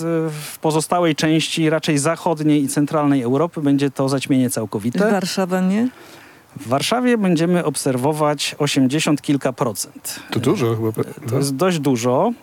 w pozostałej części raczej zachodniej i centralnej Europy będzie to zaćmienie całkowite. Warszawa nie? W Warszawie będziemy obserwować 80 kilka procent. To dużo chyba. To jest dość dużo.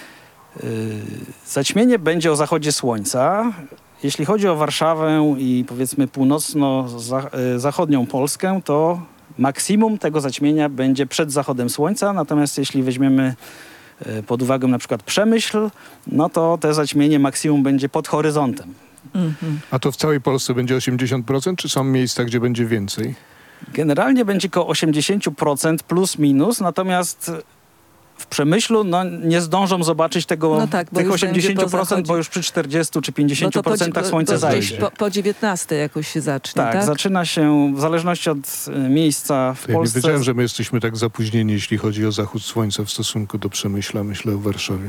Zaćmienie będzie o zachodzie słońca. Jeśli chodzi o Warszawę i powiedzmy północno-zachodnią Polskę, to maksimum tego zaćmienia będzie przed zachodem słońca. Natomiast jeśli weźmiemy pod uwagę na przykład Przemyśl, no to te zaćmienie maksimum będzie pod horyzontem. A to w całej Polsce będzie 80%, czy są miejsca, gdzie będzie więcej? Generalnie będzie około 80% plus minus, natomiast w Przemyślu nie zdążą zobaczyć tych 80%, bo już przy 40 czy 50% słońce zajdzie. Po 19 jakoś się zacznie, tak? Zaczyna się w zależności od miejsca w Polsce. Nie wiedziałem, że my jesteśmy tak zapóźnieni, jeśli chodzi o zachód słońca w stosunku do Przemyśla, myślę o Warszawie.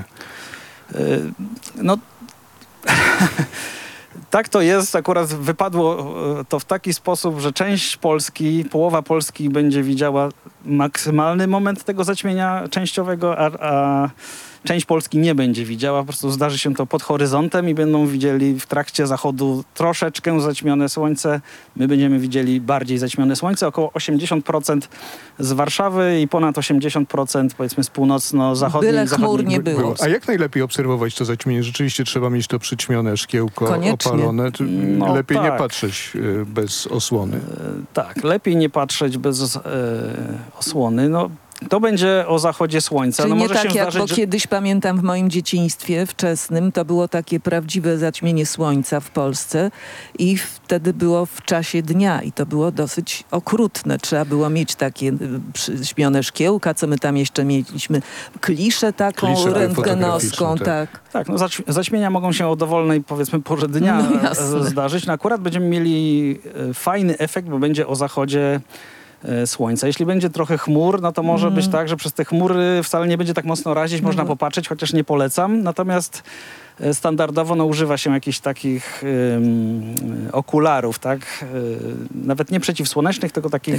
Tak to jest. Akurat wypadło to w taki sposób, że część Polski, połowa Polski będzie widziała maksymalny moment tego zaćmienia częściowego, a część Polski nie będzie widziała. Po prostu zdarzy się to pod horyzontem i będą widzieli w trakcie zachodu troszeczkę zaćmione słońce. My będziemy widzieli bardziej zaćmione słońce. Około 80% z Warszawy i ponad 80% powiedzmy z północno-zachodniej Byle i zachodniej. chmur nie było. A jak najlepiej obserwować to zaćmienie? Rzeczywiście trzeba mieć to przyćmione szkiełko, koniecznie opalone. Lepiej nie tak. patrzeć bez osłony. Tak, lepiej nie patrzeć bez osłony. To będzie o zachodzie słońca. Czyli może nie się tak jak, zdarzyć, bo kiedyś pamiętam w moim dzieciństwie wczesnym, to było takie prawdziwe zaćmienie słońca w Polsce i wtedy było w czasie dnia i to było dosyć okrutne. Trzeba było mieć takie przyćmione szkiełka, co my tam jeszcze mieliśmy, kliszę taką rentgenowską. Tak. zaćmienia mogą się o dowolnej, powiedzmy, porze dnia zdarzyć. Akurat będziemy mieli fajny efekt, bo będzie o zachodzie słońca. Jeśli będzie trochę chmur, no to może być tak, że przez te chmury wcale nie będzie tak mocno razić, można popatrzeć, chociaż nie polecam. Natomiast standardowo używa się jakichś takich okularów, tak? Nawet nie przeciwsłonecznych, tylko takich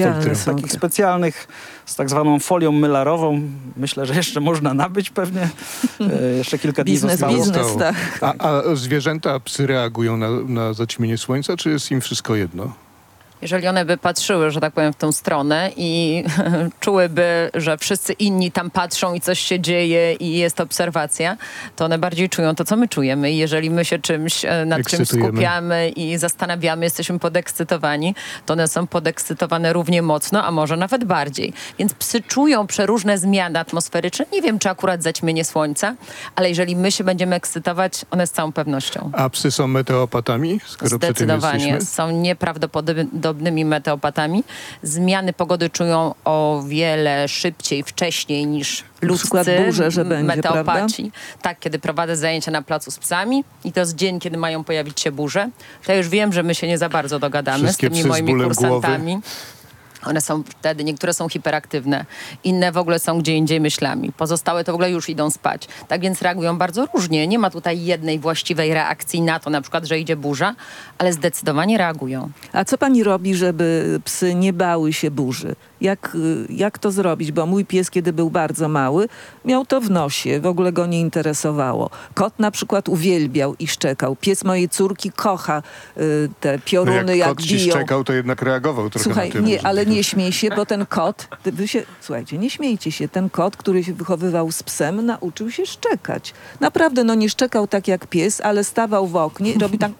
specjalnych z tak zwaną folią mylarową. Myślę, że jeszcze można nabyć pewnie. Jeszcze kilka dni zostało. Biznes, tak. A zwierzęta, psy reagują na zaćmienie słońca, czy jest im wszystko jedno? Jeżeli one by patrzyły, że tak powiem, w tą stronę i czułyby, że wszyscy inni tam patrzą i coś się dzieje i jest obserwacja, to one bardziej czują to, co my czujemy. I jeżeli my się nad czymś skupiamy i zastanawiamy, jesteśmy podekscytowani, to one są podekscytowane równie mocno, a może nawet bardziej. Więc psy czują przeróżne zmiany atmosferyczne. Nie wiem, czy akurat zaćmienie słońca, ale jeżeli my się będziemy ekscytować, one z całą pewnością. A psy są meteopatami? Zdecydowanie. Są nieprawdopodobnymi meteopatami. Zmiany pogody czują o wiele szybciej, wcześniej niż ludzcy burze, że będzie, meteopaci. prawda? Tak, kiedy prowadzę zajęcia na placu z psami i to jest dzień, kiedy mają pojawić się burze, to ja już wiem, że my się nie za bardzo dogadamy Wszystkie z tymi moimi kursantami. Głowy. One są wtedy, niektóre są hiperaktywne, inne w ogóle są gdzie indziej myślami. Pozostałe to w ogóle już idą spać. Tak więc reagują bardzo różnie. Nie ma tutaj jednej właściwej reakcji na to, na przykład, że idzie burza, ale zdecydowanie reagują. A co pani robi, żeby psy nie bały się burzy? Jak to zrobić? Bo mój pies, kiedy był bardzo mały, miał to w nosie. W ogóle go nie interesowało. Kot na przykład uwielbiał i szczekał. Pies mojej córki kocha te pioruny, jak kot ci biją. szczekał, to jednak reagował trochę Słuchaj, na tym. ale nie śmiej się, bo ten kot, słuchajcie, nie śmiejcie się, ten kot, który się wychowywał z psem, nauczył się szczekać. Naprawdę, nie szczekał tak jak pies, ale stawał w oknie i robi tak.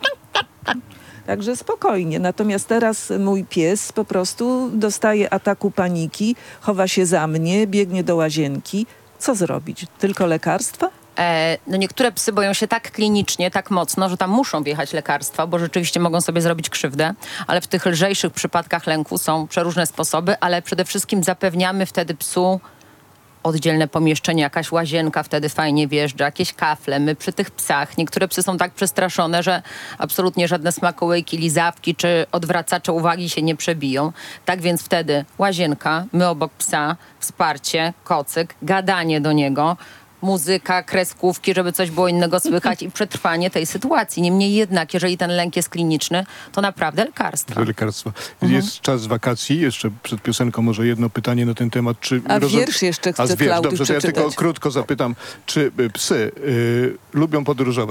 Także spokojnie. Natomiast teraz mój pies po prostu dostaje ataku paniki, chowa się za mnie, biegnie do łazienki. Co zrobić? Tylko lekarstwa? Niektóre psy boją się tak klinicznie, tak mocno, że tam muszą wjechać lekarstwa, bo rzeczywiście mogą sobie zrobić krzywdę, ale w tych lżejszych przypadkach lęku są przeróżne sposoby, ale przede wszystkim zapewniamy wtedy psu oddzielne pomieszczenie, jakaś łazienka wtedy fajnie wjeżdża, jakieś kafle. My przy tych psach, niektóre psy są tak przestraszone, że absolutnie żadne smakołyki, lizawki czy odwracacze uwagi się nie przebiją. Tak więc wtedy łazienka, my obok psa, wsparcie, kocyk, gadanie do niego, muzyka, kreskówki, żeby coś było innego słychać i przetrwanie tej sytuacji. Niemniej jednak, jeżeli ten lęk jest kliniczny, to naprawdę lekarstwa. Jest czas wakacji. Jeszcze przed piosenką może jedno pytanie na ten temat. Wiersz jeszcze chce Klaudiusz Dobrze, to ja przeczytać. tylko krótko zapytam, czy psy lubią podróżować?